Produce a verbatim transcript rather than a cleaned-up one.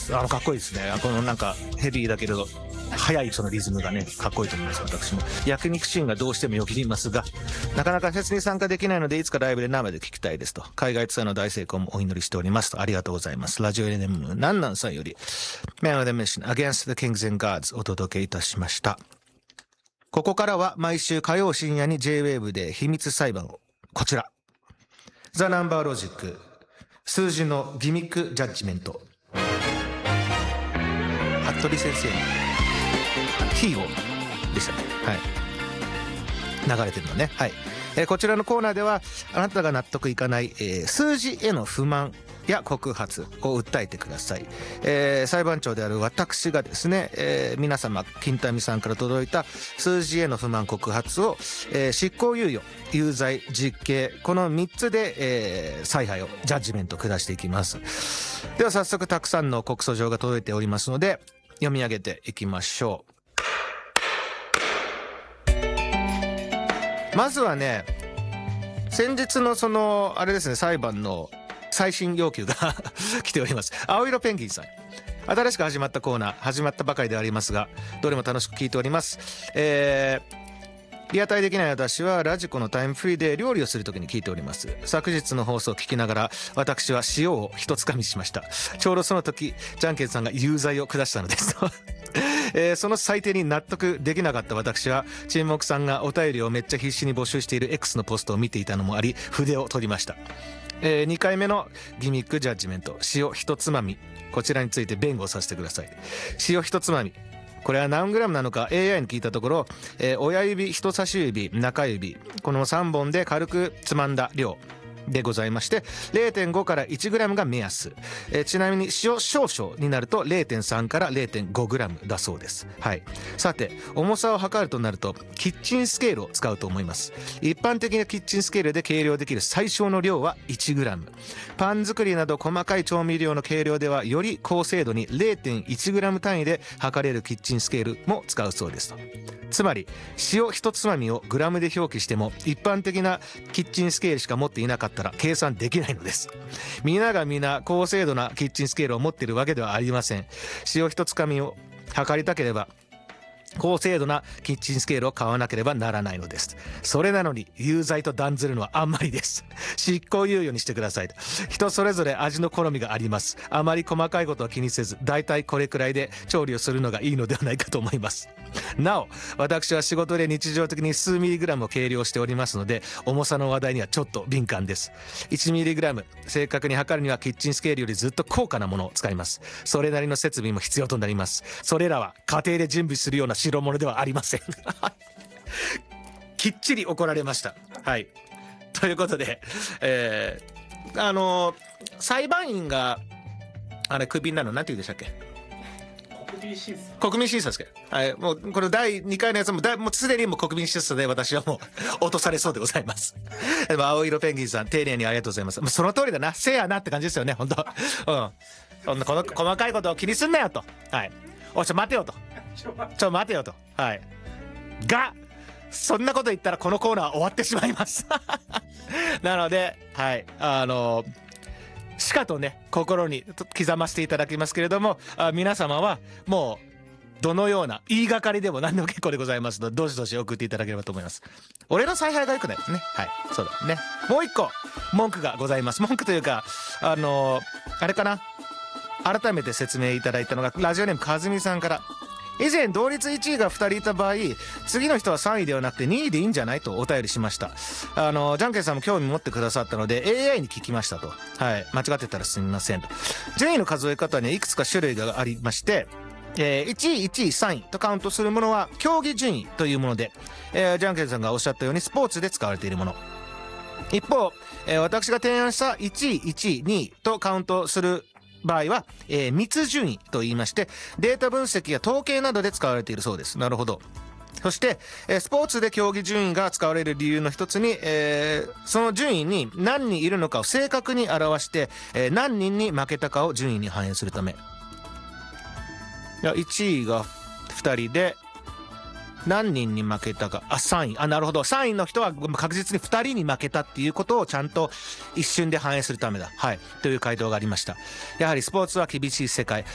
。あのかっこいいですね。このなんかヘビーだけど速いそのリズムがねかっこいいと思います。私も焼肉シーンがどうしてもよぎりますが、なかなかフェスに参加できないのでいつかライブで生で聞きたいですと。海外ツアーの大成功もお祈りしておりますと。ありがとうございます。ラジオエネムなんなんさんより Man of the Mission Against the Kings and Gods お届けいたしました。ここからは毎週火曜深夜に J-ウェーブ で秘密裁判を、こちらザ・ナンバーロジック数字のギミックジャッジメント、服部先生のキーをでしたね。はい、流れてるのね。はい、えー、こちらのコーナーではあなたが納得いかない、えー、数字への不満や告発を訴えてください。えー、裁判長である私がですね、えー、皆様金民さんから届いた数字への不満告発を、えー、執行猶予、有罪、実刑、このみっつで、えー、采配をジャッジメントを下していきます。では早速たくさんの告訴状が届いておりますので読み上げていきましょう。まずはね、先日のそのあれですね、裁判の最新要求が来ております。青色ペンギンさん、新しく始まったコーナー始まったばかりでありますがどれも楽しく聞いております。えー、リアタイできない私はラジコのタイムフリーで料理をするときに聞いております。昨日の放送を聞きながら私は塩を一つかみしました。ちょうどその時じゃんけんさんが有罪を下したのですえー、その裁定に納得できなかった私は沈黙さんがお便りをめっちゃ必死に募集している X のポストを見ていたのもあり筆を取りました。えー、にかいめのギミックジャッジメント、塩一つまみ、こちらについて弁護させてください。塩一つまみ、これは何グラムなのか エーアイ に聞いたところ、えー、親指、人差し指、中指、このさんぼんで軽くつまんだ量でございまして れいてんご から いちグラムが目安、えー、ちなみに塩少々になると れいてんさん から れいてんごグラムだそうです。はい、さて重さを測るとなるとキッチンスケールを使うと思います。一般的なキッチンスケールで計量できる最小の量は いちグラム、 パン作りなど細かい調味料の計量ではより高精度に れいてんいちグラム 単位で測れるキッチンスケールも使うそうですと。つまり塩一つまみをグラムで表記しても一般的なキッチンスケールしか持っていなかったら計算できないのです。皆が皆高精度なキッチンスケールを持っているわけではありません。塩一つかみを測りたければ高精度なキッチンスケールを買わなければならないのです。それなのに有罪と断ずるのはあんまりです。執行猶予にしてください。人それぞれ味の好みがあります。あまり細かいことは気にせずだいたいこれくらいで調理をするのがいいのではないかと思います。なお私は仕事で日常的に数ミリグラムを計量しておりますので重さの話題にはちょっと敏感です。いちミリグラム正確に測るにはキッチンスケールよりずっと高価なものを使います。それなりの設備も必要となります。それらは家庭で準備するような代物ではありませんきっちり怒られました。はい、ということで、えー、あのー、裁判員があれクビになるのなんて言うんでしたっけ、 国民審査国民審査ですけど、はい、もうこれだいにかいのやつもだもうすでにもう国民審査で私はもう落とされそうでございますでも青色ペンギンさん丁寧にありがとうございます。もうその通りだな、せやなって感じですよね本当。うんそんなこの細かいことを気にすんなよと。はい、おいちょ待てよとちょ待てよと。はいがそんなこと言ったらこのコーナーは終わってしまいますなのではいあのしかとね心に刻ませていただきますけれども、あ皆様はもうどのような言いがかりでも何でも結構でございますのでどしどし送っていただければと思います。俺の采配が良くないですね。はいそうだね。もう一個文句がございます。文句というかあのあれかな、改めて説明いただいたのがラジオネームかずみさんから、以前同率いちいがふたりいた場合次の人はさんいではなくてにいでいいんじゃないとお便りしました。あのじゃんけんさんも興味持ってくださったので エーアイ に聞きましたと。はい間違ってたらすみませんと。順位の数え方にはいくつか種類がありまして、えー、いちいいちいさんいとカウントするものは競技順位というもので、えー、じゃんけんさんがおっしゃったようにスポーツで使われているもの。一方、えー、私が提案したいちいいちいにいとカウントする場合は、えー、密順位と言いましてデータ分析や統計などで使われているそうです。なるほど。そして、えー、スポーツで競技順位が使われる理由の一つに、えー、その順位に何人いるのかを正確に表して、えー、何人に負けたかを順位に反映するため。いやいちいがふたりで何人に負けたか、あさんい、あなるほど、さんいの人は確実にふたりに負けたっていうことをちゃんと一瞬で反映するためだ、はい、という回答がありました。やはりスポーツは厳しい世界、